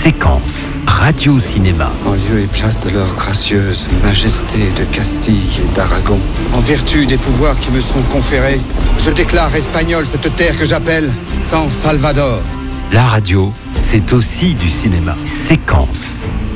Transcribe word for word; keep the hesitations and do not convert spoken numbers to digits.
Séquence Radio Cinéma. En lieu et place de leur gracieuse majesté de Castille et d'Aragon, en vertu des pouvoirs qui me sont conférés, je déclare espagnole cette terre que j'appelle San Salvador. La radio, c'est aussi du cinéma. Séquence